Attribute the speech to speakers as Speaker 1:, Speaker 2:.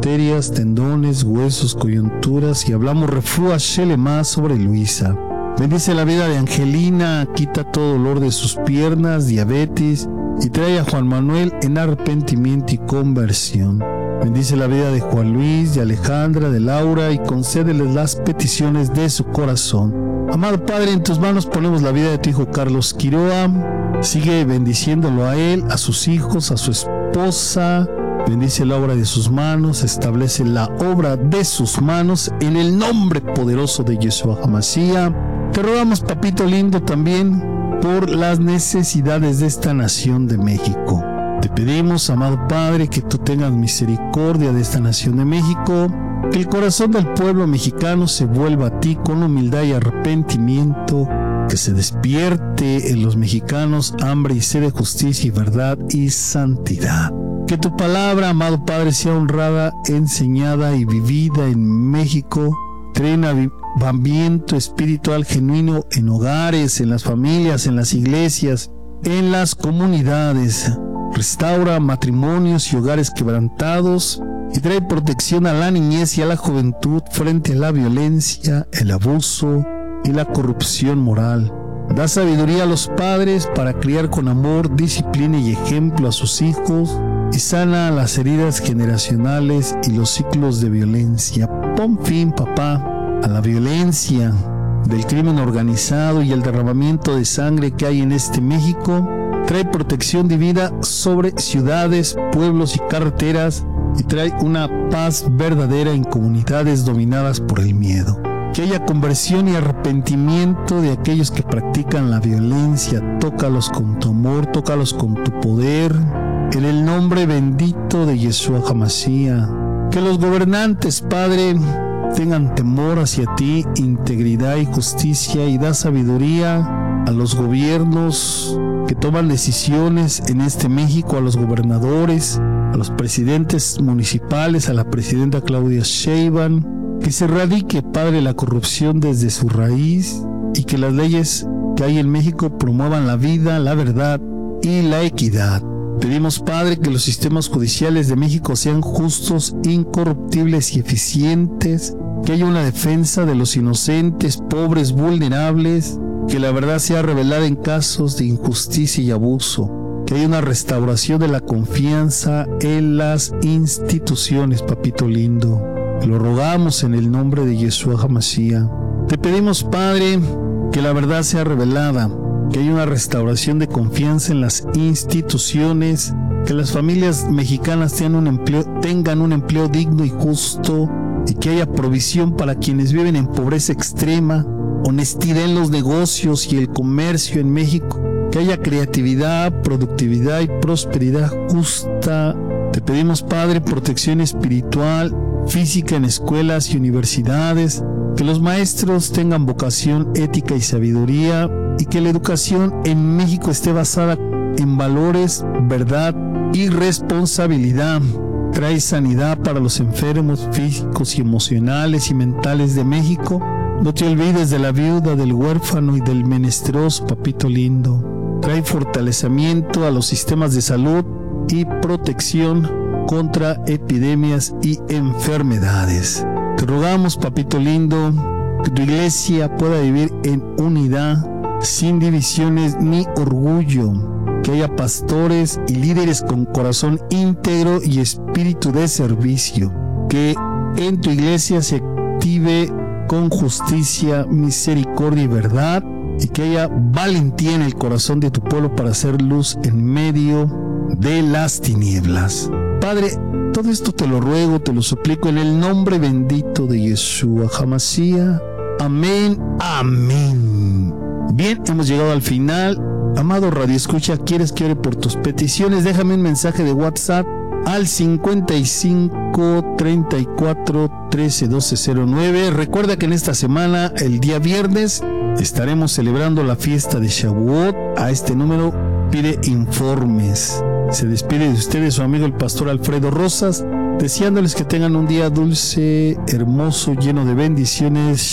Speaker 1: arterias, tendones, huesos, coyunturas, y hablamos Refúa Shelema sobre Luisa. Bendice la vida de Angelina, quita todo dolor de sus piernas, diabetes, y trae a Juan Manuel en arrepentimiento y conversión. Bendice la vida de Juan Luis, de Alejandra, de Laura, y concédeles las peticiones de su corazón. Amado Padre, en tus manos ponemos la vida de tu hijo Carlos Quiroa. Sigue bendiciéndolo a él, a sus hijos, a su esposa. Bendice la obra de sus manos, establece la obra de sus manos en el nombre poderoso de Yeshua HaMashiach. Te rogamos, papito lindo, también por las necesidades de esta nación de México. Te pedimos, amado Padre, que tú tengas misericordia de esta nación de México, que el corazón del pueblo mexicano se vuelva a ti con humildad y arrepentimiento, que se despierte en los mexicanos hambre y sed de justicia y verdad y santidad. Que tu palabra, amado Padre, sea honrada, enseñada y vivida en México. Trae un avivamiento espiritual genuino en hogares, en las familias, en las iglesias, en las comunidades. Restaura matrimonios y hogares quebrantados y trae protección a la niñez y a la juventud frente a la violencia, el abuso y la corrupción moral. Da sabiduría a los padres para criar con amor, disciplina y ejemplo a sus hijos, y sana las heridas generacionales y los ciclos de violencia. Pon fin, papá, a la violencia del crimen organizado y el derramamiento de sangre que hay en este México. Trae protección divina sobre ciudades, pueblos y carreteras, y trae una paz verdadera en comunidades dominadas por el miedo. Que haya conversión y arrepentimiento de aquellos que practican la violencia. Tócalos con tu amor, tócalos con tu poder, en el nombre bendito de Yeshua HaMashiach. Que los gobernantes, Padre, tengan temor hacia ti, integridad y justicia, y da sabiduría a los gobiernos que toman decisiones en este México, a los gobernadores, a los presidentes municipales, a la presidenta Claudia Sheinbaum. Que se erradique, Padre, la corrupción desde su raíz, y que las leyes que hay en México promuevan la vida, la verdad y la equidad. Pedimos, Padre, que los sistemas judiciales de México sean justos, incorruptibles y eficientes, que haya una defensa de los inocentes, pobres, vulnerables, que la verdad sea revelada en casos de injusticia y abuso, que haya una restauración de la confianza en las instituciones, papito lindo. Lo rogamos en el nombre de Yeshua HaMashiach. Te pedimos, Padre, que la verdad sea revelada, que haya una restauración de confianza en las instituciones, que las familias mexicanas tengan un empleo digno y justo, y que haya provisión para quienes viven en pobreza extrema, honestidad en los negocios y el comercio en México, que haya creatividad, productividad y prosperidad justa. Te pedimos, Padre, protección espiritual, física en escuelas y universidades, que los maestros tengan vocación, ética y sabiduría, y que la educación en México esté basada en valores, verdad y responsabilidad. Trae sanidad para los enfermos físicos y emocionales y mentales de México. No te olvides de la viuda, del huérfano y del menesteroso, papito lindo. Trae fortalecimiento a los sistemas de salud y protección contra epidemias y enfermedades. Te rogamos, papito lindo, que tu iglesia pueda vivir en unidad, sin divisiones ni orgullo, que haya pastores y líderes con corazón íntegro y espíritu de servicio, que en tu iglesia se active con justicia, misericordia y verdad, y que haya valentía en el corazón de tu pueblo para hacer luz en medio de las tinieblas. Padre, todo esto te lo ruego, te lo suplico en el nombre bendito de Yeshua HaMashiach. Amén, amén. Bien, hemos llegado al final. Amado Radio Escucha, ¿quieres que ore por tus peticiones? Déjame un mensaje de WhatsApp al 55 34 13 12 09. Recuerda que en esta semana, el día viernes, estaremos celebrando la fiesta de Shavuot. A este número pide informes. Se despide de ustedes su amigo el pastor Alfredo Rosas, deseándoles que tengan un día dulce, hermoso, lleno de bendiciones.